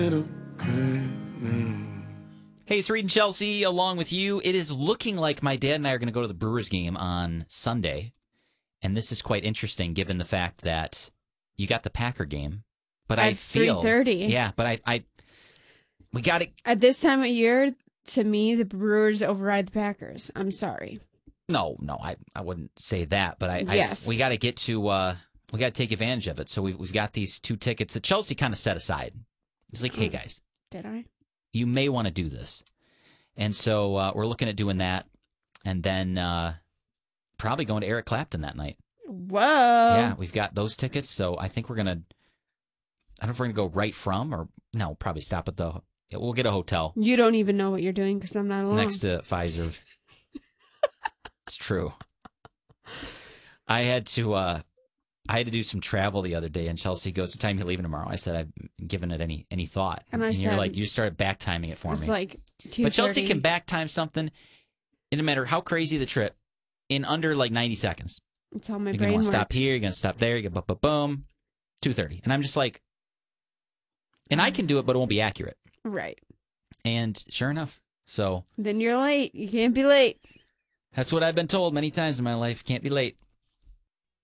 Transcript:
Hey, it's Reed and Chelsea along with you. It is looking like my dad and I are going to go to the Brewers game on Sunday. And this is quite interesting given the fact that you got the Packer game. But At I feel 3:30. Yeah, but we got it. At this time of year, to me, the Brewers override the Packers. I'm sorry. No, I wouldn't say that, but Yes. we got to get to we got to take advantage of it. So we've got these 2 tickets that Chelsea kind of set aside. It's like, hey guys, Did I? you may want to do this. And so we're looking at doing that, and then probably going to Eric Clapton that night. Whoa. Yeah, we've got those tickets, so I think we're going to, I don't know if we're going to go right from, or no, probably stop at we'll get a hotel You don't even know what you're doing because I'm not alone. next to Pfizer. It's true. I had to do some travel the other day, and Chelsea goes, "What time are you leaving tomorrow?" I said, "I've given it any thought." And I you're said- like, you started back timing it for It's me. like 2:30. But Chelsea can back time something, it no matter how crazy the trip, in under like 90 seconds. It's how my You're brain going to works. stop here, you're going to stop there, you go boom, 2:30. And I'm just like, and I can do it, but it won't be accurate. Right. And sure enough, so Then you're late. You can't be late. that's what I've been told many times in my life. Can't be late.